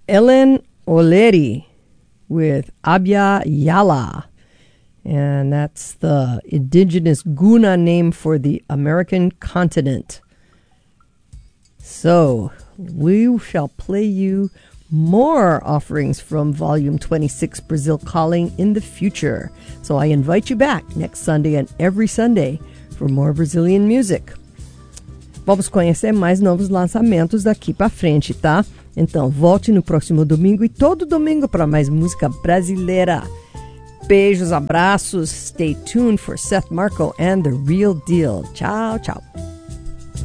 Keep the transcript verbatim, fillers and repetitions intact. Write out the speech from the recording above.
Ellen Oleri with Abya Yala. And that's the indigenous Guna name for the American continent. So we shall play you more offerings from Volume twenty-six, Brazil Calling, in the future. So I invite you back next Sunday and every Sunday for more Brazilian music. Vamos conhecer mais novos lançamentos daqui para frente, tá? Então volte no próximo domingo e todo domingo para mais música brasileira. Beijos, abraços. Stay tuned for Seth Marco and The Real Deal. Tchau, tchau.